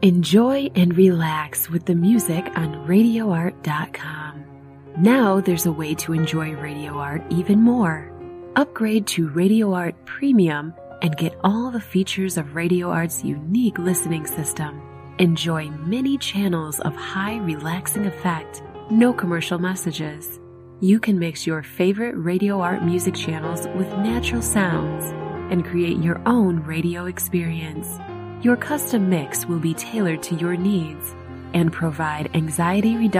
Enjoy and relax with the music on RadioArt.com. Now there's a way to enjoy Radio Art even more. Upgrade to Radio Art Premium and get all the features of Radio Art's unique listening system. Enjoy many channels of high relaxing effect, no commercial messages. You can mix your favorite Radio Art music channels with natural sounds and create your own radio experience. Your custom mix will be tailored to your needs and provide anxiety reduction